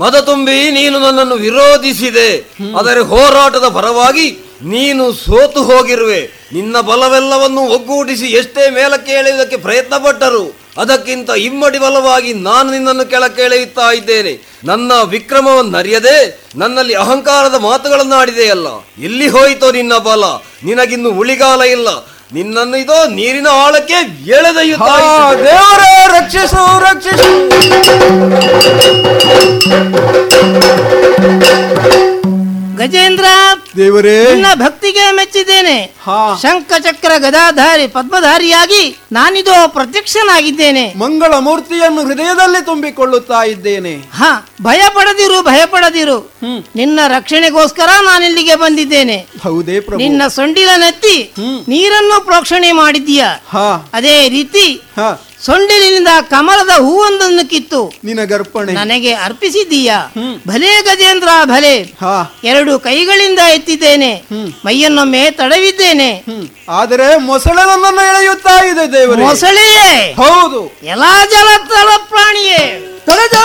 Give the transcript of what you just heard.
ಮದ ತುಂಬಿ ನೀನು ನನ್ನನ್ನು ವಿರೋಧಿಸಿದೆ. ಆದರೆ ಹೋರಾಟದ ಪರವಾಗಿ ನೀನು ಸೋತು ಹೋಗಿರುವೆ. ನಿನ್ನ ಬಲವೆಲ್ಲವನ್ನು ಒಗ್ಗೂಡಿಸಿ ಎಷ್ಟೇ ಮೇಲಕ್ಕೆ ಎಳೆಯುವುದಕ್ಕೆ ಪ್ರಯತ್ನ ಪಟ್ಟರು ಅದಕ್ಕಿಂತ ಇಮ್ಮಡಿ ಬಲವಾಗಿ ನಾನು ನಿನ್ನನ್ನು ಕೆಳಕ್ಕೆ ಎಳೆಯುತ್ತಾ ಇದ್ದೇನೆ. ನನ್ನ ವಿಕ್ರಮವನ್ನು ಅರಿಯದೆ ನನ್ನಲ್ಲಿ ಅಹಂಕಾರದ ಮಾತುಗಳನ್ನು ಆಡಿದೆಯಲ್ಲ, ಎಲ್ಲಿ ಹೋಯಿತೋ ನಿನ್ನ ಬಲ? ನಿನಗಿನ್ನು ಉಳಿಗಾಲ ಇಲ್ಲ. ನಿನ್ನನ್ನು ಇದೋ ನೀರಿನ ಆಳಕ್ಕೆ ಎಳೆದೊಯ್ಯುತ್ತಾ ದೇವರೇ ರಕ್ಷಿಸು ರಕ್ಷಿಸು. ಗಜೇಂದ್ರ, ದೇವರೇ ನಿನ್ನ ಭಕ್ತಿಗೆ ಮೆಚ್ಚಿದ್ದೇನೆ. ಶಂಖ ಚಕ್ರ ಗದಾಧಾರಿ ಪದ್ಮಧಾರಿಯಾಗಿ ನಾನಿದೋ ಪ್ರತ್ಯಕ್ಷನಾಗಿದ್ದೇನೆ. ಮಂಗಳ ಮೂರ್ತಿಯನ್ನು ಹೃದಯದಲ್ಲಿ ತುಂಬಿಕೊಳ್ಳುತ್ತಾ ಇದ್ದೇನೆ. ಭಯಪಡದಿರು, ಭಯಪಡದಿರು. ನಿನ್ನ ರಕ್ಷಣೆಗೋಸ್ಕರ ನಾನಿಲ್ಲಿಗೆ ಬಂದಿದ್ದೇನೆ. ಹೌದೇ ಪ್ರಭು? ನಿನ್ನ ಸೊಂಡಿಲನೆತ್ತಿ ನೀರನ್ನು ಪ್ರೋಕ್ಷಣೆ ಮಾಡಿದ್ದೀಯ. ಅದೇ ರೀತಿ ಸೊಂಡಿಲಿನಿಂದ ಕಮಲದ ಹೂವೊಂದನ್ನು ಕಿತ್ತು ನಿನಗರ್ಪಣೆ ನನಗೆ ಅರ್ಪಿಸಿದ್ದೀಯ. ಭಲೇ ಗಜೇಂದ್ರ ಭಲೇ. 2 ಕೈಗಳಿಂದ ಎತ್ತಿದ್ದೇನೆ, ಮೈಯನ್ನೊಮ್ಮೆ ತಡವಿದ್ದೇನೆ. ಆದರೆ ಮೊಸಳೆ ನನ್ನನ್ನು ಎಳೆಯುತ್ತಾ ಇದೆ ದೇವರೇ. ಮೊಸಳೆಯೇ? ಹೌದು. ಎಲ್ಲಾ ಜಲತಲ ಪ್ರಾಣಿಯೇ